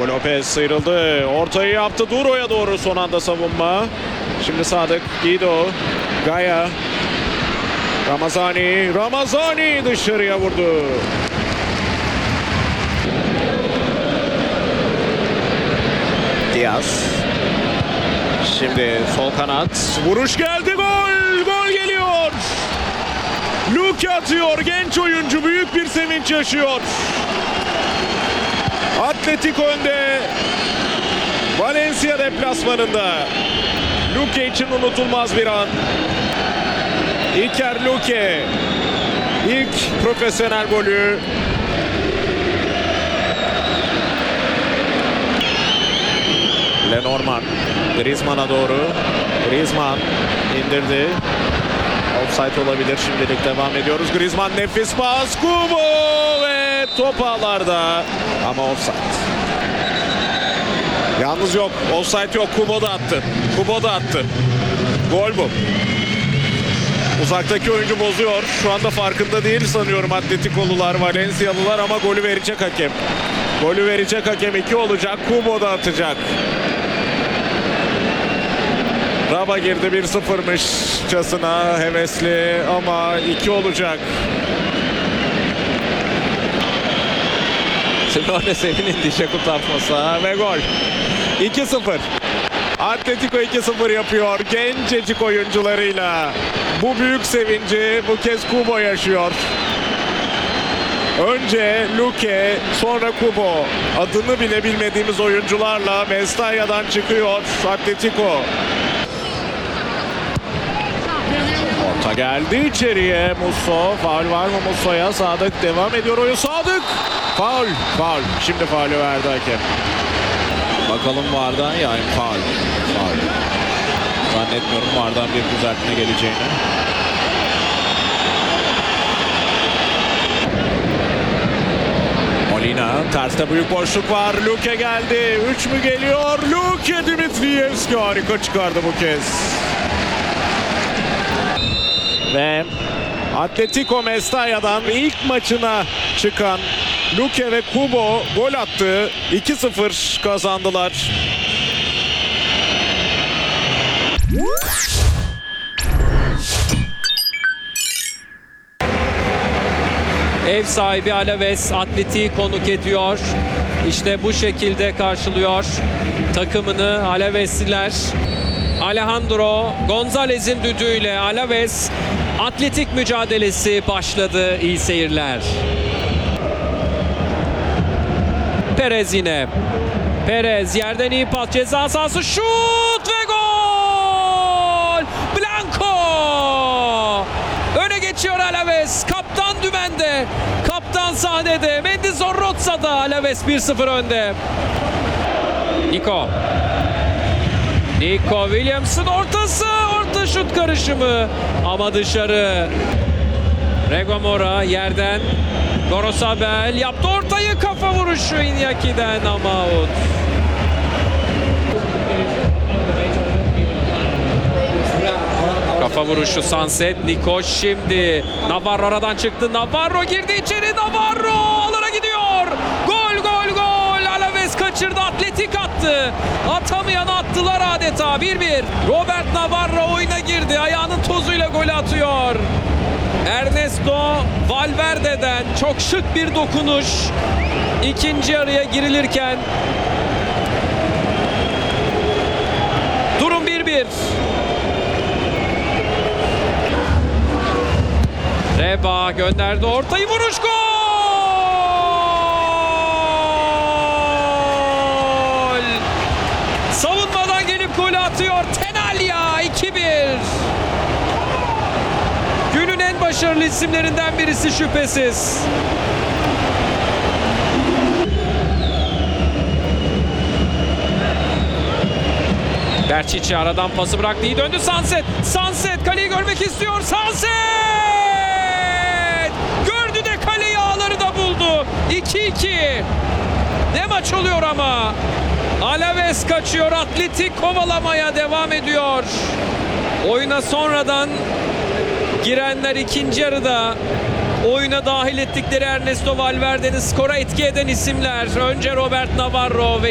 Diego Lopez sıyrıldı. Ortayı yaptı. Duro'ya doğru son anda savunma. Şimdi Sadık, Guido, Gaya. Ramazani dışarıya vurdu. Diaz. Şimdi sol kanat. Vuruş geldi, gol! Gol geliyor. Luque atıyor. Genç oyuncu büyük bir sevinç yaşıyor. Atletico önde. Valencia deplasmanında. Luque için unutulmaz bir an. İlker Luque. İlk profesyonel golü. Lenormand. Griezmann'a doğru. Griezmann indirdi. Offside olabilir. Şimdilik devam ediyoruz. Griezmann nefis pas. Kubo ve top ağlarda. Ama offside. Yalnız yok. Offside yok. Kubo da attı. Gol bu. Uzaktaki oyuncu bozuyor. Şu anda farkında değil sanıyorum Atletikolular, Valencialılar ama golü verecek hakem. Golü verecek hakem 2 olacak. Kubo da atacak. Raba girdi 1-0'mışçasına hevesli ama 2 olacak. Simeone'nin dişe kurtarması ve gol. 2-0. Atletico 2-0 yapıyor. Gencecik oyuncularıyla. Bu büyük sevinci bu kez Kubo yaşıyor. Önce Luque, sonra Kubo. Adını bile bilmediğimiz oyuncularla Mestalla'dan çıkıyor Atletico. Orta geldi içeriye. Musso. Faul var mı Musso'ya? Sadık devam ediyor oyun. Sadık! Faul. Şimdi faulü verdi hakem. Bakalım VAR'dan, yani faul. Zannetmiyorum VAR'dan bir düzeltme geleceğini. Molina, terste büyük boşluk var. Luque geldi. 3 mü geliyor? Luque, Dimitrievski harika çıkardı bu kez. Ve Atletico Mestalla'dan ilk maçına çıkan Luque ve Kubo gol attı. 2-0 kazandılar. Ev sahibi Alaves Atletik'i konuk ediyor. İşte bu şekilde karşılıyor takımını Alavesliler. Alejandro Gonzalez'in düdüğüyle Alaves Atletik mücadelesi başladı. İyi seyirler. Perez yine. Perez yerden iyi pas, ceza sahası, şut ve gol! Blanco! Öne geçiyor Alaves. Kaptan dümende. Kaptan sahnede. Mendy Zorrotza'da. Alaves 1-0 önde. Nico Williams'ın ortası. Orta şut karışımı. Ama dışarı. Rego Mora yerden. Gorosabel yaptı ortayı, kafa vuruşu Inyaki'den ama out. Kafa vuruşu Sunset. Nico şimdi. Navarro aradan çıktı. Navarro girdi içeri. Navarro alana gidiyor. Gol. Alaves kaçırdı. Atletik attı. Atamayan attılar adeta. 1-1. Robert Navarro oyuna girdi. Ayağının tozuyla golü atıyor. Ernesto Valverde'den çok şık bir dokunuş. İkinci yarıya girilirken durum 1-1. Reba gönderdi ortayı, vuruş, gol! Savunmadan gelip golü atıyor Tenalya, 2-1. Günün en başarılı isimlerinden birisi şüphesiz. Berçiçi aradan pası bıraktı, iyi döndü Sunset kaleyi görmek istiyor. Sunset! Gördü de kaleyi, ağları da buldu. 2-2. Ne maç oluyor ama. Alaves kaçıyor, Atletik kovalamaya devam ediyor. Oyuna sonradan girenler ikinci yarıda oyuna dahil ettikleri Ernesto Valverde'nin skora etki eden isimler. Önce Robert Navarro ve